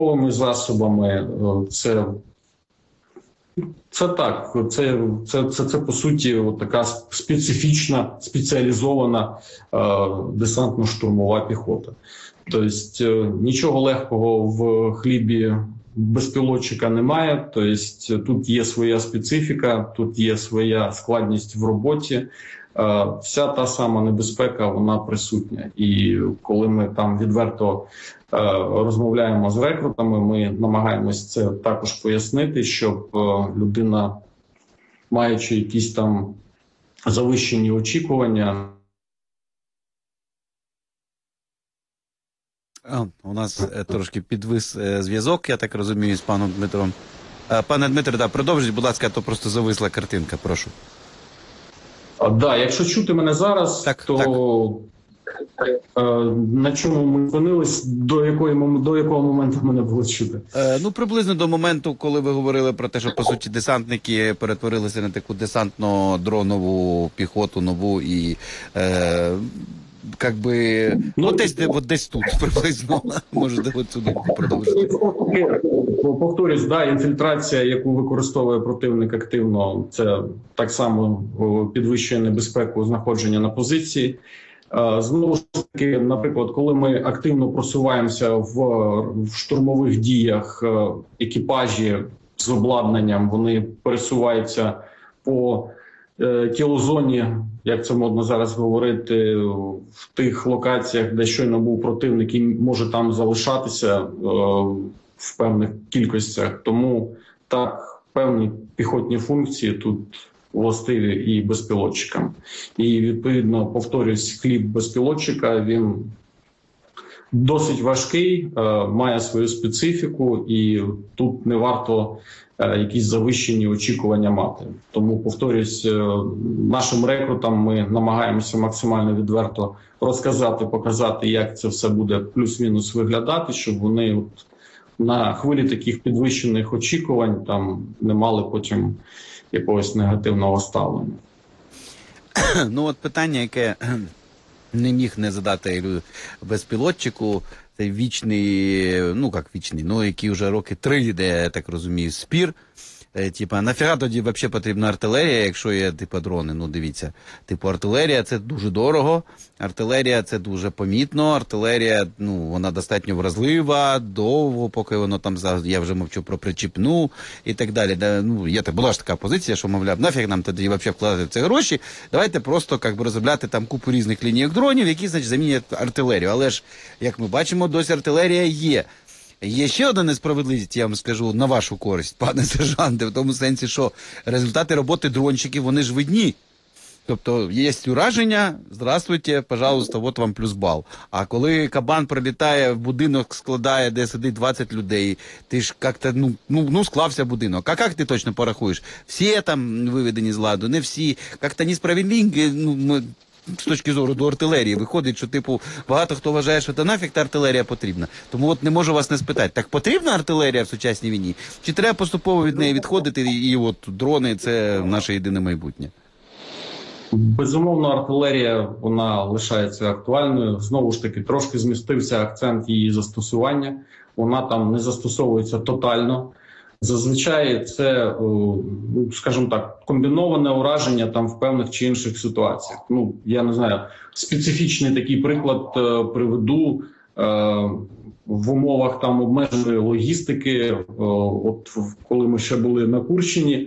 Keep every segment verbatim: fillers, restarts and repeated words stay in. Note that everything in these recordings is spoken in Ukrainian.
засобами. Це, це так, це, це, це, це по суті от така специфічна, спеціалізована е, десантно-штурмова піхота. Тобто нічого легкого в хлібі безпілотчика немає, тобто тут є своя специфіка, тут є своя складність в роботі. Вся та сама небезпека, вона присутня. І коли ми там відверто розмовляємо з рекрутами, ми намагаємось це також пояснити, щоб людина, маючи якісь там завищені очікування. У нас трошки підвис зв'язок, я так розумію, з паном Дмитром. Пане Дмитре, да, продовжіть, будь ласка, то просто зависла картинка, прошу. Так, да, якщо чути мене зараз, так, то так. На чому ми зупинились, до, якої, до якого моменту мене було чути? Е, ну, приблизно до моменту, коли ви говорили про те, що, по суті, десантники перетворилися на таку десантно-дронову піхоту нову і... Е, Как би, ну, от десь, от десь тут приблизно, можете от сюди продовжити. Повторюсь, да, інфільтрація, яку використовує противник активно, це так само підвищує небезпеку знаходження на позиції. Знову ж таки, наприклад, коли ми активно просуваємося в, в штурмових діях, екіпажі з обладнанням, вони пересуваються по тілозоні, як це модно зараз говорити, в тих локаціях, де щойно був противник і може там залишатися е, в певних кількостях. Тому так, певні піхотні функції тут властиві і безпілотчикам. І відповідно, повторюсь, хліб безпілотчика, він досить важкий, е, має свою специфіку, і тут не варто е, якісь завищені очікування мати. Тому, повторюсь, е, нашим рекрутам ми намагаємося максимально відверто розказати, показати, як це все буде плюс-мінус виглядати, щоб вони от на хвилі таких підвищених очікувань там не мали потім якогось негативного ставлення. Ну от питання, яке не міг не задати безпілотчику, це вічний, ну як вічний, ну який вже роки три йде, я так розумію, спір. Типа, нафіга тоді взагалі потрібна артилерія, якщо є, типа, дрони? Ну, дивіться, типу, артилерія – це дуже дорого, артилерія – це дуже помітно, артилерія, ну, вона достатньо вразлива, довго, поки воно там, я вже мовчу про причіпну і так далі. Да, ну, є, була ж така позиція, що, мовляв, нафіг нам тоді взагалі вкладати в це гроші, давайте просто, як би, розробляти там купу різних лінійок дронів, які, значить, замінять артилерію. Але ж, як ми бачимо, досі артилерія є. Є ще одна несправедливість, я вам скажу, на вашу користь, пане сержанте, в тому сенсі, що результати роботи дрончиків, вони ж видні. Тобто, є ураження, здравствуйте, пожалуйста, от вам плюс бал. А коли кабан прилітає в будинок, складає, де сидить двадцять людей, ти ж як-то, ну, ну, ну, склався будинок. А як ти точно порахуєш? Всі там виведені з ладу, не всі. Як-то несправедливо, ну, ми... З точки зору до артилерії виходить, що, типу, багато хто вважає, що та нафіг та артилерія потрібна. Тому от не можу вас не спитати, так потрібна артилерія в сучасній війні? Чи треба поступово від неї відходити, і, і от дрони – це наше єдине майбутнє? Безумовно, артилерія, вона лишається актуальною. Знову ж таки, трошки змістився акцент її застосування. Вона там не застосовується тотально. Зазвичай це, скажімо так, комбіноване ураження там в певних чи інших ситуаціях. Ну, я не знаю, специфічний такий приклад приведу. В умовах там обмеженої логістики, от коли ми ще були на Курщині,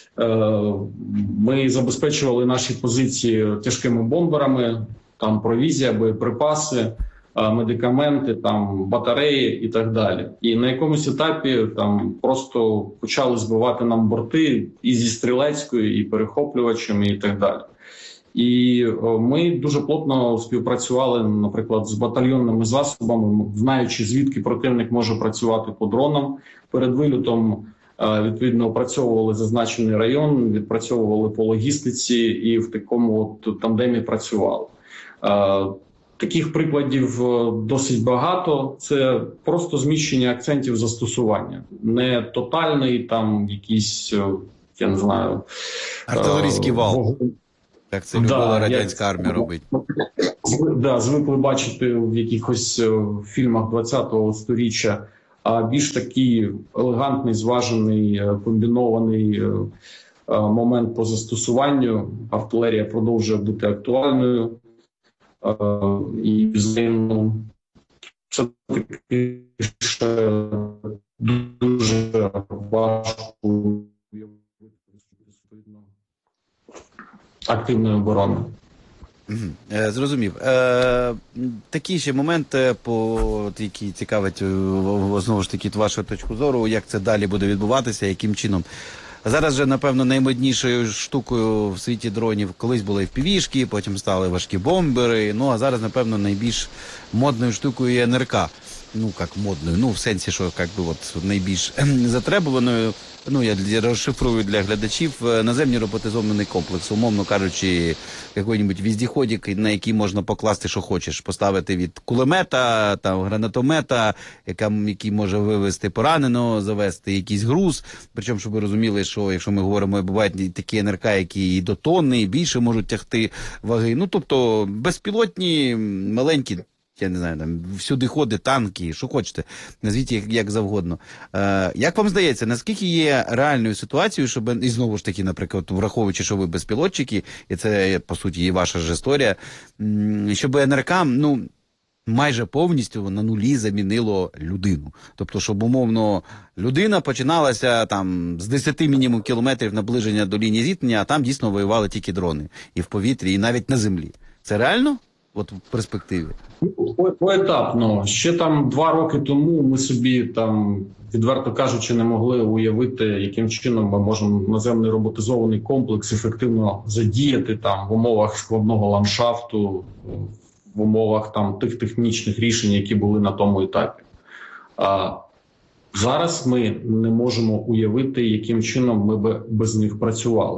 ми забезпечували наші позиції тяжкими бомберами, там провізія, боєприпаси, медикаменти, там батареї і так далі. І на якомусь етапі там просто почали збивати нам борти і зі стрілецькою, і перехоплювачами, і так далі. І ми дуже плотно співпрацювали, наприклад, з батальйонними засобами, знаючи, звідки противник може працювати по дронам. Перед вильотом, відповідно, опрацьовували зазначений район, відпрацьовували по логістиці і в такому от тандемі працювали. Таких прикладів досить багато. Це просто зміщення акцентів застосування. Не тотальний там якийсь, я не знаю... Артилерійський вал. Так це любила да, радянська я, армія робить. Да, звикли бачити в якихось фільмах двадцятого сторіччя а більш такий елегантний, зважений, е, комбінований е, е, момент по застосуванню. Артилерія продовжує бути актуальною. Е, і взаємно це таки ще дуже важко активної оборони. Мгм. Е, Зрозумів. Е, Такий ще момент, е, по от, який цікавить е, в- знову ж таки вашу точку зору, як це далі буде відбуватися, яким чином. Зараз же, напевно, наймоднішою штукою в світі дронів колись були еф пі ві-шки, потім стали важкі бомбери. Ну а зараз, напевно, найбільш модною штукою є ен ер ка. Ну, як модною, ну в сенсі, що як би от найбільш затребуваною. Ну, я для- розшифрую для глядачів, е, наземний роботизований комплекс, умовно кажучи, який-небудь віздіходик, на який можна покласти, що хочеш, поставити від кулемета, там, гранатомета, яка, який може вивезти пораненого, завести якийсь груз. Причому, щоб ви розуміли, що якщо ми говоримо, бувають такі ен ер ка, які і до тонни, і більше можуть тягти ваги. Ну, тобто, безпілотні, маленькі, я не знаю, там всюди ходить, танки, що хочете, назвіть їх як завгодно. Е, як вам здається, наскільки є реальною ситуацією, щоб, і знову ж таки, наприклад, враховуючи, що ви безпілотчики, і це, по суті, і ваша ж історія, м, щоб ен ер ка, ну, майже повністю на нулі замінило людину. Тобто, щоб, умовно, людина починалася там з десяти мінімум кілометрів наближення до лінії зіткнення, а там дійсно воювали тільки дрони. І в повітрі, і навіть на землі. Це реально? От в перспективі? По- Поетапно. Ще там два роки тому ми собі там, відверто кажучи, не могли уявити, яким чином ми можемо наземний роботизований комплекс ефективно задіяти там в умовах складного ландшафту, в умовах там тих технічних рішень, які були на тому етапі. А зараз ми не можемо уявити, яким чином ми би без них працювали.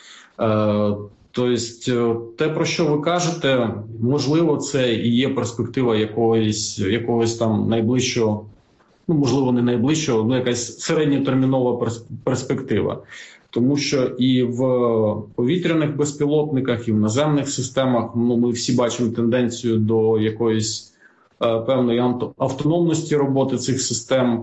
Е, Тобто, те, про що ви кажете, можливо, це і є перспектива якогось, якогось там найближчого, ну, можливо, не найближчого, ну, якась середньотермінова перспектива. Тому що і в повітряних безпілотниках, і в наземних системах, ну, ми всі бачимо тенденцію до якоїсь е, певної автономності роботи цих систем.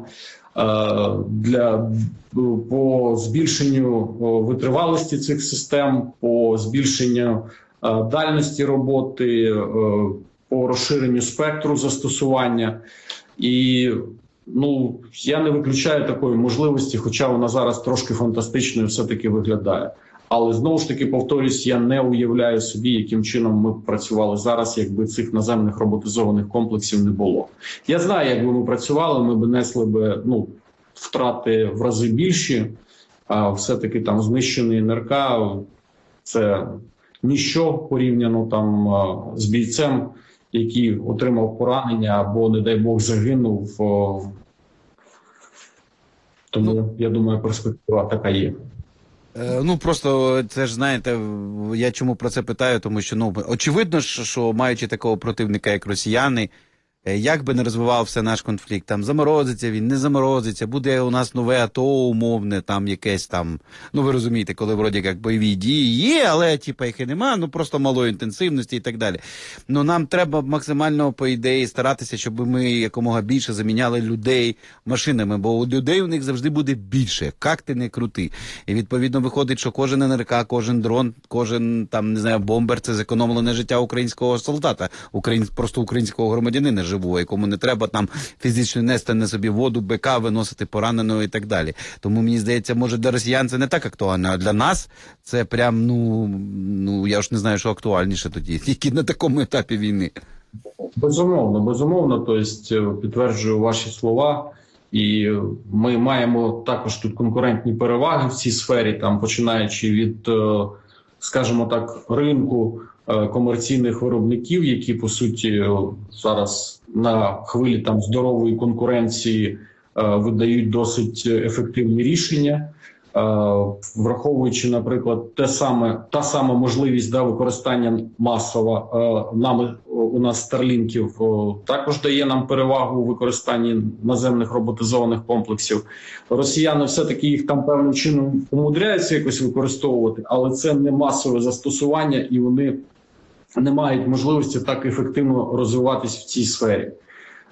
Для по збільшенню витривалості цих систем, по збільшенню дальності роботи, по розширенню спектру застосування. І ну, я не виключаю такої можливості, хоча вона зараз трошки фантастичною все-таки виглядає. Але знову ж таки, повторюсь, я не уявляю собі, яким чином ми б працювали зараз, якби цих наземних роботизованих комплексів не було. Я знаю, якби ми працювали, ми б несли б, ну, втрати в рази більші, а все-таки там знищений ен ер ка – це ніщо порівняно там з бійцем, який отримав поранення або, не дай Бог, загинув. Тому, я думаю, перспектива така є. Е, Ну, просто, це ж, знаєте, я чому про це питаю, тому що, ну, очевидно, що, що маючи такого противника, як росіяни, е, як би не розвивався наш конфлікт, там, заморозиться він, не заморозиться, буде у нас нове АТО умовне, там, якесь там, ну, ви розумієте, коли, вроді, як бойові дії є, але, типа, їх і нема, ну, просто малої інтенсивності і так далі. Ну, нам треба максимально, по ідеї, старатися, щоб ми якомога більше заміняли людей машинами, бо у людей у них завжди буде більше, як ти не крути. І відповідно виходить, що кожен ен ер ка, кожен дрон, кожен там, не знаю, бомбер – це зекономлене життя українського солдата, україн... просто українського громадянина живого, якому не треба там фізично нести на собі воду, бика, виносити пораненого і так далі. Тому мені здається, може для росіян це не так актуально, а для нас це прям, ну, ну я ж не знаю, що актуальніше тоді, тільки на такому етапі війни. Безумовно, безумовно, тобто підтверджую ваші слова. І ми маємо також тут конкурентні переваги в цій сфері, там починаючи від, скажімо так, ринку комерційних виробників, які по суті зараз на хвилі там здорової конкуренції видають досить ефективні рішення, враховуючи, наприклад, те саме та сама можливість да, використання масово нами у нас старлінків також дає нам перевагу у використанні наземних роботизованих комплексів. Росіяни все-таки їх там певним чином умудряються якось використовувати, але це не масове застосування, і вони не мають можливості так ефективно розвиватись в цій сфері.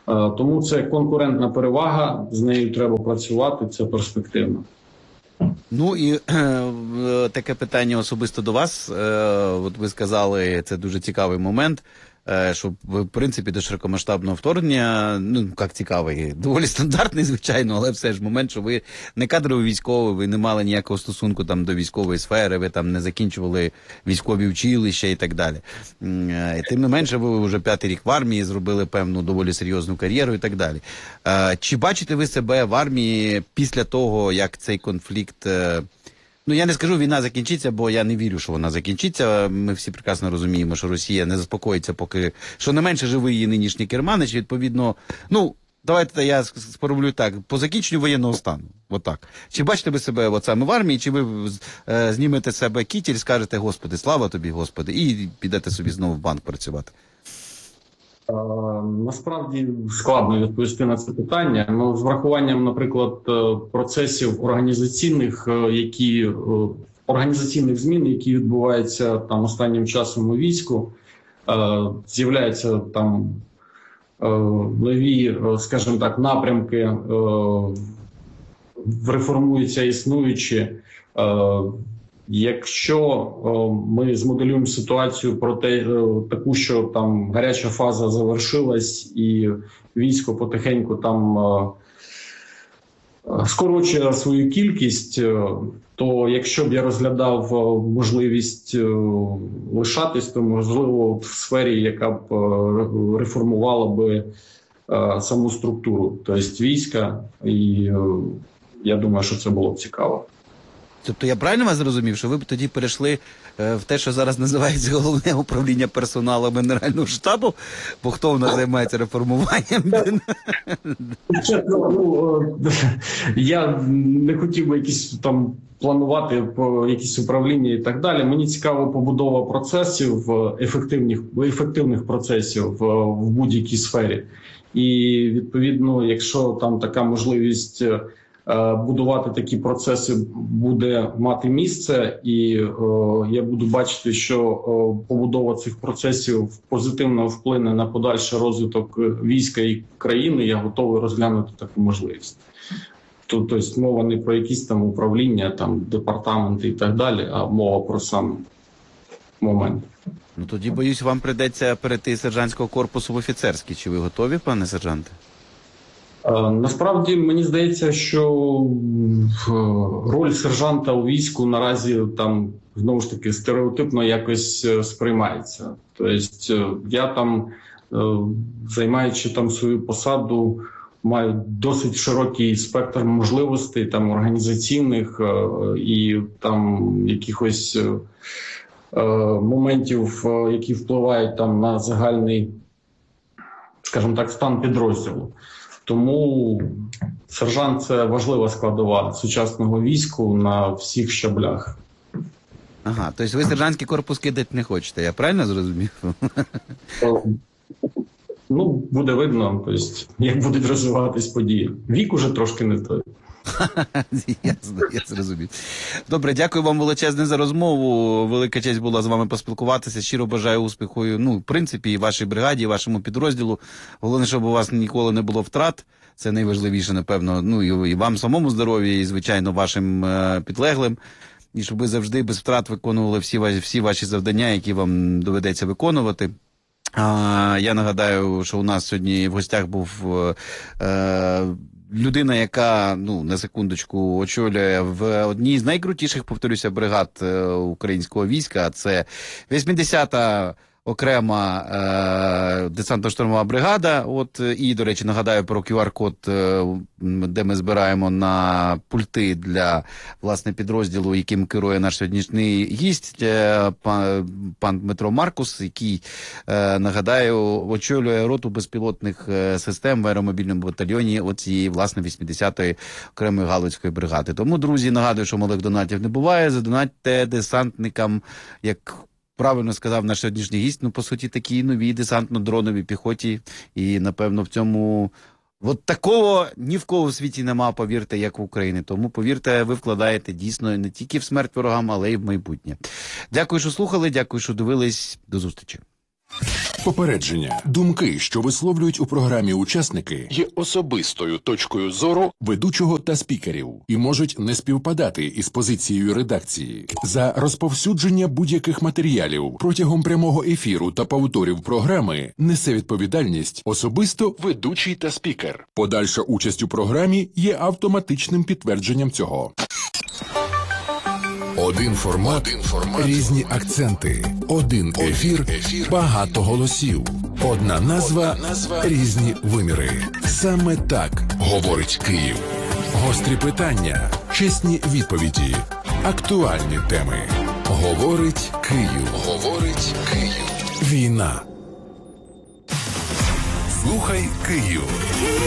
Тому це конкурентна перевага, з нею треба працювати, це перспективно. Ну і е, таке питання особисто до вас. Е, от ви сказали, це дуже цікавий момент, е, що в принципі до широкомасштабного вторгнення, ну як цікавий, доволі стандартний, звичайно, але все ж момент, що ви не кадровий військовий, ви не мали ніякого стосунку там до військової сфери, ви там не закінчували військові училища і так далі. Е, тим не менше, ви вже п'ятий рік в армії, зробили певну доволі серйозну кар'єру і так далі. Е, чи бачите ви себе в армії після того, як цей конфлікт, ну я не скажу, війна закінчиться, бо я не вірю, що вона закінчиться. Ми всі прекрасно розуміємо, що Росія не заспокоїться, поки, що не менше живий її нинішній керманич, відповідно, ну, давайте я сформулюю так, по закінченню воєнного стану, отак. Чи бачите ви себе от саме в армії, чи ви е, знімете з себе кітель, скажете, Господи, слава тобі, Господи, і підете собі знову в банк працювати? Насправді складно відповісти на це питання. Ну, з врахуванням, наприклад, процесів організаційних, які організаційних змін, які відбуваються там останнім часом у війську, з'являються там нові, скажімо так, напрямки, реформуються існуючі. Якщо ми змоделюємо ситуацію про те, таку, що там гаряча фаза завершилась і військо потихеньку там скорочує свою кількість, то якщо б я розглядав можливість лишатись, то можливо в сфері, яка б реформувала би саму структуру, тобто війська, і я думаю, що це було б цікаво. Тобто я правильно вас зрозумів, що ви б тоді перейшли е, в те, що зараз називається головне управління персоналу Генерального штабу, бо хто в нас займається реформуванням? Я не хотів би якісь там планувати якісь управління і так далі. Мені цікаво побудова процесів, ефективних, ефективних процесів в, в будь-якій сфері. І відповідно, якщо там така можливість будувати такі процеси буде мати місце, і о, я буду бачити, що о, побудова цих процесів позитивно вплине на подальший розвиток війська і країни, я готовий розглянути таку можливість. Тобто мова не про якісь там управління, там департаменти і так далі, а мова про сам момент. Ну тоді, боюсь, вам прийдеться перейти з сержантського корпусу в офіцерський. Чи ви готові, пане сержанте? Насправді, мені здається, що роль сержанта у війську наразі там, знову ж таки, стереотипно якось сприймається. Тобто я там, займаючи там свою посаду, маю досить широкий спектр можливостей там організаційних і там якихось моментів, які впливають там на загальний, скажімо так, стан підрозділу. Тому сержант – це важлива складова сучасного війську на всіх щаблях. Ага, тобто ви сержантський корпус кидати не хочете, я правильно зрозумів? Ну, буде видно, тобто, як будуть розвиватись події. Вік уже трошки не той. Ясно, я зрозумів. Добре, дякую вам величезне за розмову. Велика честь була з вами поспілкуватися. Щиро бажаю успіху, ну, в принципі, і вашій бригаді, і вашому підрозділу. Головне, щоб у вас ніколи не було втрат. Це найважливіше, напевно, ну, і вам самому здоров'я, і, звичайно, вашим е, підлеглим. І щоб ви завжди без втрат виконували всі, всі ваші завдання, які вам доведеться виконувати. А, я нагадаю, що у нас сьогодні в гостях був е, людина, яка, ну, на секундочку, очолює в одній з найкрутіших, повторюся, бригад е, українського війська. Це вісімдесята окрема е, десантно-штурмова бригада. От, і, до речі, нагадаю про ку ар-код, е, де ми збираємо на пульти для, власне, підрозділу, яким керує наш сьогоднішній гість, е, пан, пан Дмитро Маркус, який, е, нагадаю, очолює роту безпілотних е, систем в аеромобільному батальйоні оцієї, власне, вісімдесятої окремої галицької бригади. Тому, друзі, нагадую, що малих донатів не буває. Задонатьте десантникам, як правильно сказав наш сьогоднішній гість, ну, по суті, такі нові десантно-дронові піхоті. І, напевно, в цьому от такого ні в кого в світі нема, повірте, як в Україні. Тому, повірте, ви вкладаєте дійсно не тільки в смерть ворогам, але й в майбутнє. Дякую, що слухали, дякую, що дивились. До зустрічі. Попередження. Думки, що висловлюють у програмі учасники, є особистою точкою зору ведучого та спікерів і можуть не співпадати із позицією редакції. За розповсюдження будь-яких матеріалів протягом прямого ефіру та повторів програми несе відповідальність особисто ведучий та спікер. Подальша участь у програмі є автоматичним підтвердженням цього. Один формат, Один формат, різні акценти, один ефір, ефір, багато голосів, одна назва, назва, різні виміри. Саме так говорить Київ. Гострі питання, чесні відповіді, актуальні теми. Говорить Київ. Говорить Київ. Війна. Слухай Київ.